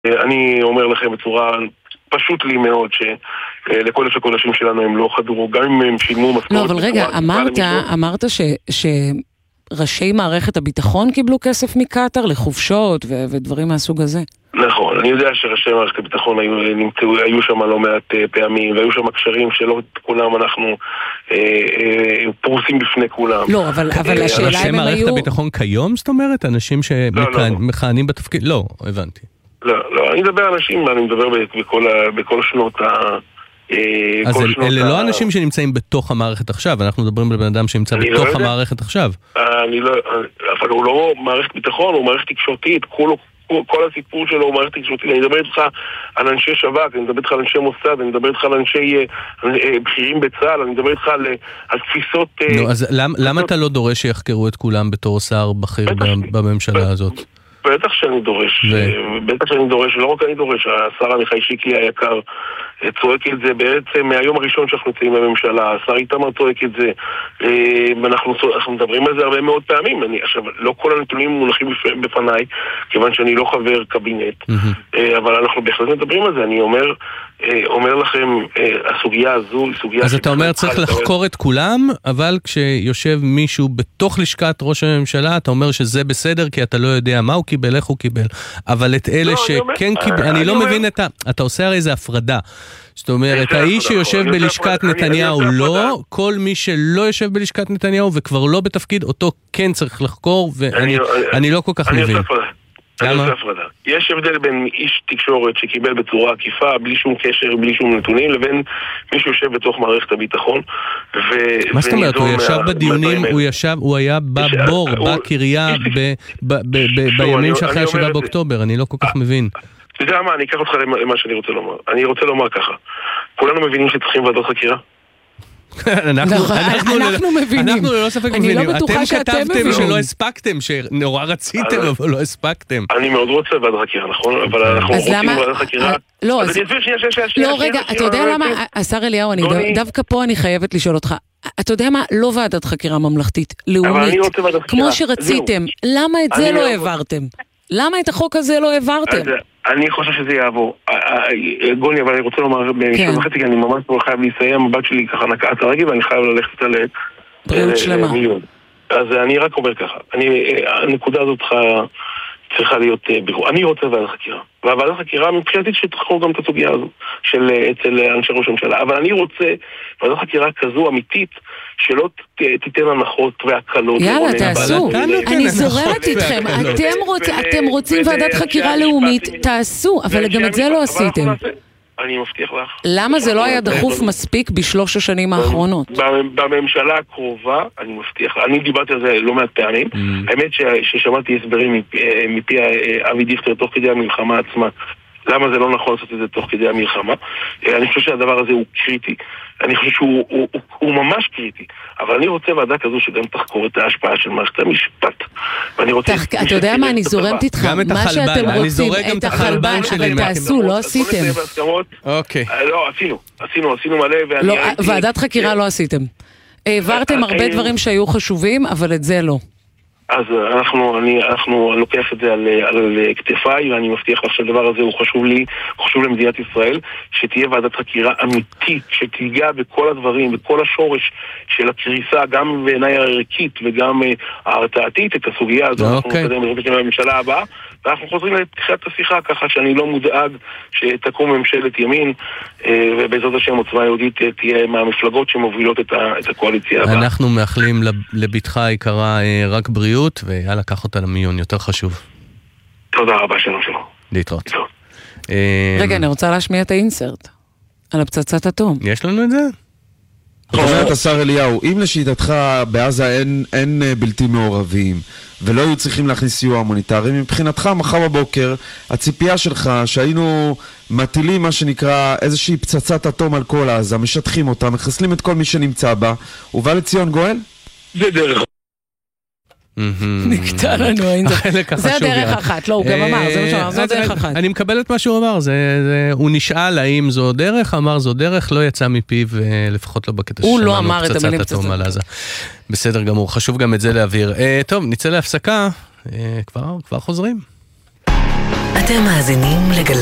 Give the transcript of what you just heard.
אני אומר לכם בצורה פשוט לי מאוד שלכל הקודשים שלנו הם לא חדרו, גם אם הם שילמו משכורת. לא, אבל רגע, אמרת שראשי מערכת הביטחון קיבלו כסף מקטר לחופשות ודברים מהסוג הזה. נכון, אני יודע שראשי מערכת הביטחון היו שם לא מעט פעמים, והיו שם קשרים שלא את כולם אנחנו פרוסים בפני כולם. לא, אבל השאלה אם הם היו... ראשי מערכת הביטחון כיום, זאת אומרת? אנשים שמכהנים בתפקיד? לא, הבנתי. לא, אני מדבר אנשים, אני מדבר בכל שנות אז אלה לא אנשים שנמצאים בתוך המערכת עכשיו, אנחנו מדברים על בן אדם שנמצא בתוך המערכת עכשיו. אבל הוא לא מערכת ביטחון, הוא מערכת תקשורתית, כל הסיפור שלו הוא מערכת תקשורתית. אני מדבר איתך על אנשי שב"כ, אני מדבר איתך על אנשי מוסד, אני מדבר איתך על אנשי בכירים בצה"ל, אני מדבר איתך על תפיסות... אז למה אתה לא דורש שיחקרו את כולם בתור שר בכיר בממשלה הזאת? בטח שאני דורש, לא רק אני דורש, השר עמיחי שיקלי היקר צועק את זה בעצם מהיום הראשון שאנחנו נמצאים בממשלה, השר איתמר צועק את זה, אנחנו מדברים על זה הרבה מאוד פעמים. עכשיו, לא כל הנתונים מונחים בפניי, כיוון שאני לא חבר קבינט, אבל אנחנו בהחלט מדברים על זה. אני אומר לכם, הסוגיה הזו היא סוגיה... אז אתה אומר צריך לחקור את כולם, אבל כשיושב מישהו בתוך לשכת ראש הממשלה, אתה אומר שזה בסדר, כי אתה לא יודע מה הוא קיבל, איך הוא קיבל. אבל את אלה שכן קיבל, אני לא מבין אתה עושה הרי איזה הפרדה. זאת אומרת, האיש שיושב בלשכת נתניהו לא, כל מי שלא יושב בלשכת נתניהו וכבר לא בתפקיד, אותו כן צריך לחקור, ואני לא כל כך מבין. למה? יש הבדל בין איש תקשורת שקיבל בצורה עקיפה, בלי שום קשר, בלי שום נתונים, לבין מי שיושב בתוך מערכת הביטחון. מה זאת אומרת? הוא ישב בדיונים, הוא היה בבור, בקריה, בימים שאחרי 7 באוקטובר, אני לא כל כך מבין. אתה יודע מה, אני אקח אותך למה שאני רוצה לומר. אני רוצה לומר ככה, כולנו מבינים שצריכים ועדות חקירה? אנחנו מבינים. אנחנו לא ספק מבינים. אתם כתבתם שלא הספקתם, שנורא רציתם, אבל לא הספקתם. אני מאוד רוצה ועדת חקירה, נכון? אבל אנחנו רוצים ועדת חקירה. לא, רגע, אתה יודע למה, השר אליהו, דווקא פה אני חייבת לשאול אותך. אתה יודע מה? לא ועדת חקירה ממלכתית, לאומית. כמו שרציתם. למה את זה לא העברתם? למה את החוק הזה לא העברתם? אני חושב שזה יעבור. גוני, אבל אני רוצה לומר בשביל וחצי, כי אני ממש חייב להסיים, הבת שלי ככה נקעה את הרגל, ואני חייב ללכת על בריאות שלמה. אז אני רק אומר ככה, הנקודה הזאת צריכה להיות בירור. אני רוצה ועדת חקירה. והוועדת חקירה מבחינתי שתחקור גם את הסוגיה הזו אצל אנשי ראש הממשלה. אבל אני רוצה ועדת חקירה כזו אמיתית שלא תיתן הנחות והקלות. יאללה, תעשו. אני זורמת איתכם. אתם רוצים ועדת חקירה לאומית, תעשו. אבל גם את זה לא עשיתם. אני מבטיח לך. למה זה לא היה דחוף מספיק בשלוש השנים האחרונות? בממשלה הקרובה, אני מבטיח, אני דיברתי על זה לא מעט פעמים. האמת ששמעתי הסברים מפי אבי דיכטר תוך כדי המלחמה עצמה. למה זה לא נכון לעשות את זה תוך כדי המלחמה? אני חושב שהדבר הזה הוא קריטי. אני חושב שהוא ממש קריטי. אבל אני רוצה ועדה כזו שגם תחקור את ההשפעה של מערכת המשפט. אתה יודע מה, אני זורמת איתך. מה שאתם רוצים, את החלבן, אבל תעשו, לא עשיתם. אוקיי. לא, עשינו מלא. לא, ועדת חקירה לא עשיתם. העברתם הרבה דברים שהיו חשובים, אבל את זה לא. אז אנחנו לוקח את זה על כתפיי, ואני מבטיח לך שהדבר הזה הוא חשוב למדינת ישראל, שתהיה ועדת חקירה אמיתית, שתיגע בכל הדברים, בכל השורש של הקריסה, גם בעיניי הערכית וגם ההרתעתית, את הסוגיה הזו. אנחנו נקדם את הממשלה הבאה, ואנחנו חוזרים לתחילת השיחה, ככה שאני לא מודאג שתקום ממשלת ימין, ובעזרת השם עוצמה יהודית תהיה מהמפלגות שמובילות את הקואליציה הבאה. אנחנו מאחלים לביתך היקרה רק בריאות, ויאללה, קח אותה למיון, יותר חשוב. תודה רבה, שלום. להתראות. רגע, אני רוצה להשמיע את האינסרט על הפצצת אטום. יש לנו את זה? זאת אומרת, השר אליהו, אם לשיטתך בעזה אין בלתי מעורבים, ולא היו צריכים להכניס סיוע הומניטרי, מבחינתך מחר בבוקר, הציפייה שלך שהיינו מטילים מה שנקרא איזושהי פצצת אטום על כל עזה, משטחים אותה, מחסלים את כל מי שנמצא בה, ובא לציון גואל? זה דרך. נקטע לנו, זה הדרך אחת, לא, הוא גם אמר, זה מה שאומר, זו דרך אחת. אני מקבל את מה שהוא אמר, הוא נשאל האם זו דרך, אמר זו דרך, לא יצא מפיו, לפחות לא בקטע הוא לא אמר את המילים פצצת אטום. בסדר גמור, חשוב גם את זה להעביר. טוב, נצא להפסקה, כבר חוזרים. אתם מאזינים לגלי